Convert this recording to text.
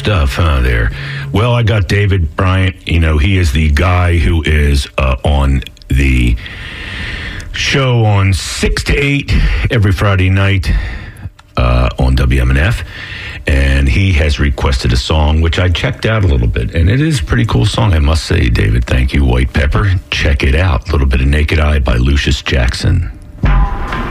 stuff, huh, there. Well, I got David Bryant. You know, he is the guy who is on the show on 6 to 8 every Friday night on WMNF. And he has requested a song, which I checked out a little bit. And it is a pretty cool song, I must say, David. Thank you, White Pepper. Check it out. A little bit of Naked Eye by Lucius Jackson.